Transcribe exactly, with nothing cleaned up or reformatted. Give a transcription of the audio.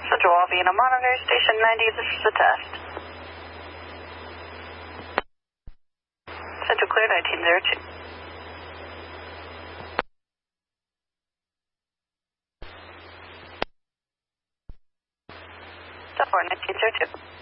Central Albion Monitor, Station ninety, this is the test. Central clear, nineteen oh two. Delta four, nineteen oh two.